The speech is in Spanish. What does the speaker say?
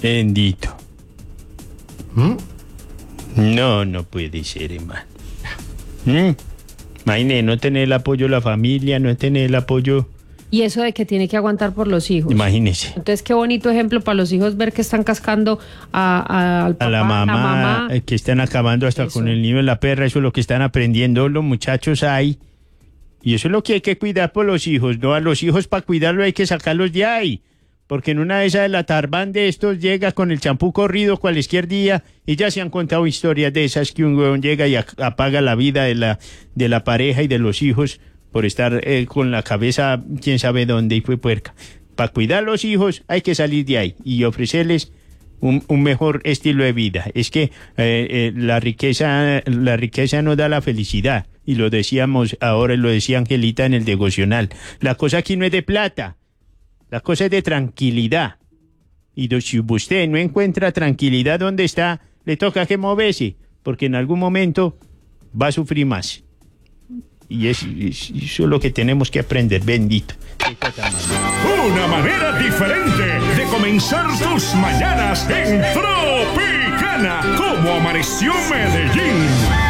Bendito. No puede ser, hermano. Imagínese, no tener el apoyo de la familia, no tener el apoyo... Y eso de que tiene que aguantar por los hijos. Imagínese. Entonces, qué bonito ejemplo para los hijos ver que están cascando al papá, a la mamá, que están acabando hasta eso. con el niño de la perra. Eso es lo que están aprendiendo los muchachos ahí. Y eso es lo que hay que cuidar por los hijos. No, a los hijos para cuidarlos hay que sacarlos de ahí. Porque en una de esas de la tarbán de estos llega con el champú corrido cualquier día y ya se han contado historias de esas que un huevón llega y apaga la vida de la pareja y de los hijos por estar con la cabeza quién sabe dónde y fue puerca. Para cuidar a los hijos hay que salir de ahí y ofrecerles un mejor estilo de vida. Es que la riqueza no da la felicidad. Y lo decíamos ahora, lo decía Angelita en el devocional. La cosa aquí no es de plata. La cosa es de tranquilidad. Y si usted no encuentra tranquilidad donde está, le toca que moverse, porque en algún momento va a sufrir más. Y eso es lo que tenemos que aprender, bendito. Una manera diferente de comenzar tus mañanas en Tropicana. Como amaneció Medellín.